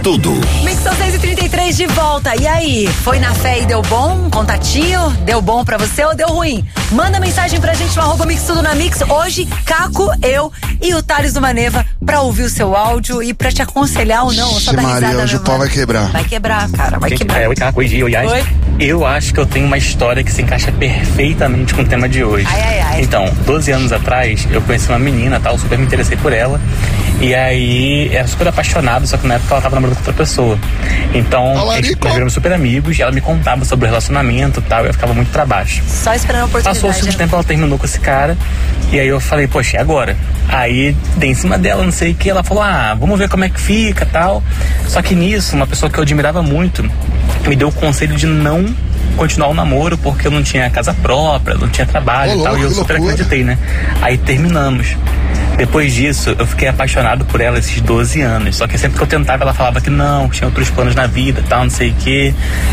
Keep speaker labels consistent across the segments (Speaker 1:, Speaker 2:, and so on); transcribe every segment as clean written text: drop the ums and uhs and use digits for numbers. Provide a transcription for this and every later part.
Speaker 1: tudo.
Speaker 2: Mixão 6h33 de volta. E aí, foi na fé e deu bom? Contatinho? Deu bom pra você ou deu ruim? Manda mensagem pra gente no @Mix Tudo na Mix. Hoje, Caco, eu e o Thales do Maneva pra ouvir o seu áudio e pra te aconselhar ou não. Só dar risada,
Speaker 3: hoje o pau vai quebrar.
Speaker 2: Vai quebrar, cara, vai quebrar.
Speaker 4: Oi, Caco, oi,
Speaker 2: Oi.
Speaker 4: Eu acho que eu tenho uma história que se encaixa perfeitamente com o tema de hoje.
Speaker 2: Ai.
Speaker 4: Então, 12 anos atrás, eu conheci uma menina, tal, super me interessei por ela. E aí, era super apaixonado, só que na época ela tava namorando com outra pessoa. Então, nós viramos super amigos e ela me contava sobre o relacionamento e tal, e eu ficava muito pra baixo.
Speaker 2: Só esperando a oportunidade.
Speaker 4: Passou um tempo, ela terminou com esse cara, e aí eu falei, poxa, e agora? Aí, dei em cima dela, não sei o que, ela falou, vamos ver como é que fica, tal. Só que nisso, uma pessoa que eu admirava muito, me deu o conselho de não continuar o namoro, porque eu não tinha casa própria, não tinha trabalho e tal, e eu super acreditei, né? Aí terminamos. Depois disso, eu fiquei apaixonado por ela esses 12 anos. Só que sempre que eu tentava, ela falava que não, tinha outros planos na vida, tal, não sei o quê.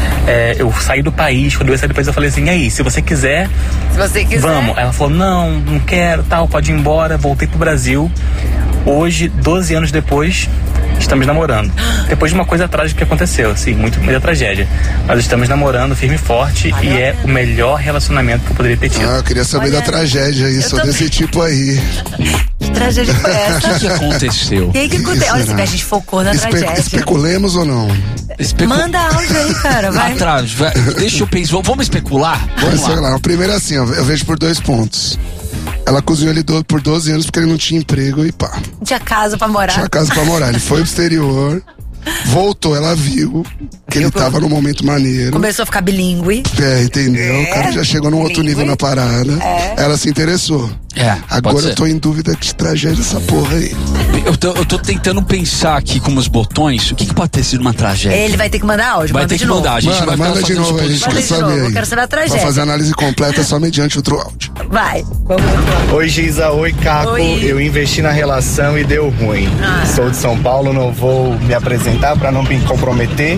Speaker 4: Eu saí do país, quando eu saí do país eu falei assim, e aí, se você quiser, vamos. Ela falou, não quero, tal, pode ir embora. Voltei pro Brasil. Hoje, 12 anos depois, estamos namorando. Depois de uma coisa trágica que aconteceu, assim, muita tragédia. Mas estamos namorando firme e forte e é o melhor relacionamento que eu poderia ter tido.
Speaker 3: Eu queria saber da tragédia aí, sou desse tipo aí.
Speaker 2: Que tragédia foi essa?
Speaker 5: O que aconteceu?
Speaker 2: O que aconteceu? Olha, a gente focou na tragédia.
Speaker 3: Especulemos ou não?
Speaker 2: Manda áudio aí, cara, vai.
Speaker 5: Deixa eu pensar, vamos especular? Vamos lá.
Speaker 3: Primeiro assim, eu vejo por 2 pontos. Ela cozinhou ele por 12 anos porque ele não tinha emprego e pá.
Speaker 2: Tinha casa pra morar.
Speaker 3: Ele foi pro exterior, voltou, ela viu que ele tava num momento maneiro.
Speaker 2: Começou a ficar bilíngue.
Speaker 3: Entendeu? O cara já chegou num outro nível na parada. Ela se interessou. Agora eu tô em dúvida que tragédia essa porra aí.
Speaker 5: Eu tô tentando pensar aqui com os botões, o que pode ter sido uma tragédia?
Speaker 2: Ele vai ter que mandar áudio,
Speaker 5: vai ter que mandar. A gente vai
Speaker 3: manda de novo, a gente quer saber.
Speaker 2: Eu quero saber a tragédia.
Speaker 3: Pra fazer análise completa só mediante outro áudio.
Speaker 2: Vai.
Speaker 6: Oi, Giza, oi, Caco. Eu investi na relação e deu ruim. Sou de São Paulo, não vou me apresentar pra não me comprometer.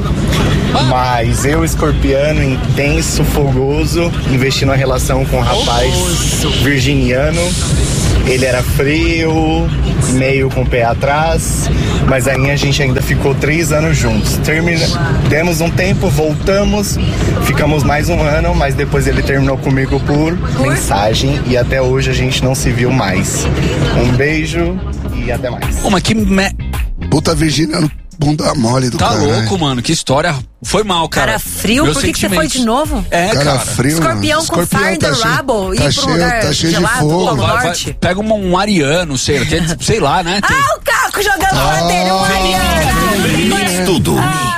Speaker 6: Mas eu, escorpiano, intenso, fogoso, investi na relação com um rapaz virginiano. Ele era frio, meio com o pé atrás, mas aí a gente ainda ficou 3 anos juntos. Demos um tempo, voltamos, ficamos mais 1 ano, mas depois ele terminou comigo por mensagem e até hoje a gente não se viu mais. Um beijo e até mais.
Speaker 3: Puta virginiano, bunda mole do cara.
Speaker 5: Tá louco, mano, que história. Foi mal, cara.
Speaker 2: Cara frio, por que você foi de novo?
Speaker 3: Cara frio,
Speaker 2: Escorpião com Fire the Rubble e ir pro lugar
Speaker 3: tá cheio
Speaker 2: gelado,
Speaker 3: de fogo.
Speaker 5: Pega um ariano, sei lá, né?
Speaker 2: O Caco jogando fora dele, um ariano.
Speaker 1: Mix Tudo.